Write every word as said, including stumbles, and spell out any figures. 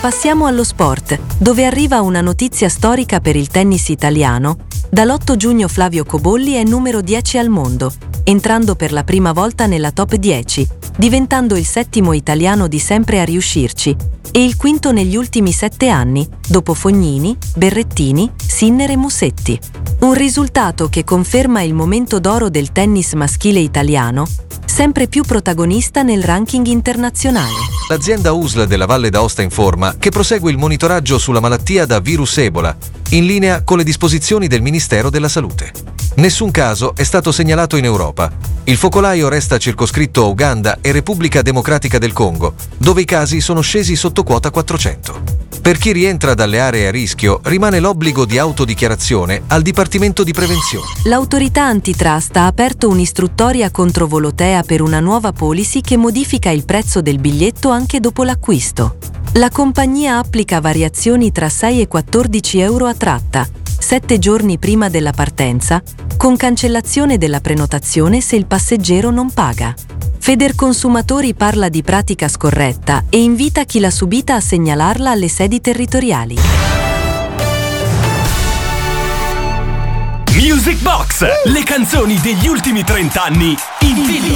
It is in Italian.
Passiamo allo sport, dove arriva una notizia storica per il tennis italiano. Dall'otto giugno Flavio Cobolli è numero dieci al mondo, entrando per la prima volta nella top dieci, diventando il settimo italiano di sempre a riuscirci e il quinto negli ultimi sette anni, dopo Fognini, Berrettini, Sinner e Musetti. Un risultato che conferma il momento d'oro del tennis maschile italiano, sempre più protagonista nel ranking internazionale. L'azienda U S L della Valle d'Aosta informa che prosegue il monitoraggio sulla malattia da virus Ebola, in linea con le disposizioni del Ministero della Salute. Nessun caso è stato segnalato in Europa. Il focolaio resta circoscritto a Uganda e Repubblica Democratica del Congo, dove i casi sono scesi sotto quota quattrocento. Per chi rientra dalle aree a rischio rimane l'obbligo di autodichiarazione al Dipartimento di Prevenzione. L'autorità antitrust ha aperto un'istruttoria contro Volotea per una nuova policy che modifica il prezzo del biglietto anche dopo l'acquisto. La compagnia applica variazioni tra sei e quattordici euro a tratta, sette giorni prima della partenza, con cancellazione della prenotazione se il passeggero non paga. Federconsumatori parla di pratica scorretta e invita chi l'ha subita a segnalarla alle sedi territoriali. Music Box, le canzoni degli ultimi trent'anni in video.